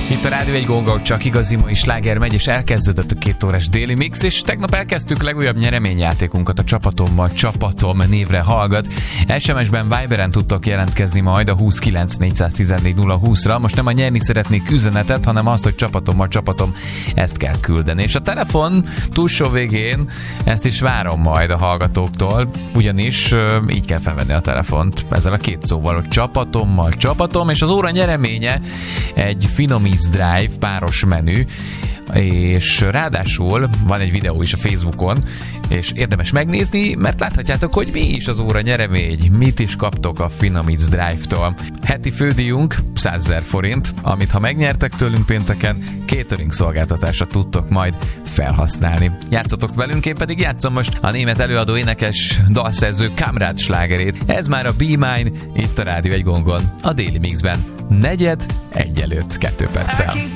Itt a Rádió 1 Gongol, csak igazi mai sláger megy, és elkezdődött a 2 órás Daily Mix, és tegnap elkezdtük legújabb nyereményjátékunkat, a Csapatommal Csapatom névre hallgat. SMS-ben, Viberen tudtok jelentkezni majd a 29 414 020-ra. Most nem a nyerni szeretnék üzenetet, hanem azt, hogy Csapatommal Csapatom, ezt kell küldeni. És a telefon túlsó végén ezt is várom majd a hallgatóktól, ugyanis így kell felvenni a telefont ezzel a 2 szóval, hogy Csapatommal Csapatom, és az óra nyereménye egy Finomíz Drive páros menü, és ráadásul van egy videó is a Facebookon, és érdemes megnézni, mert láthatjátok, hogy mi is az óra nyeremény, mit is kaptok a Finomíz Drive-tól. Heti fődíjunk 100 000 forint, amit ha megnyertek tőlünk pénteken, catering szolgáltatásra tudtok majd felhasználni. Játszatok velünk, én pedig játszom most a német előadó énekes dalszerző Kamrad slágerét. Ez már a Be Mine, itt a Rádió 1 Gongon, a Daily Mixben. 4:45 2 perccel.